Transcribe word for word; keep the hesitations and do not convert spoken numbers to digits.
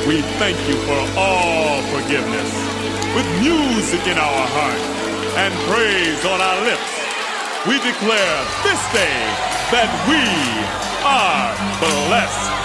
We thank you for all forgiveness. With music in our heart and praise on our lips, we declare this day that we are blessed.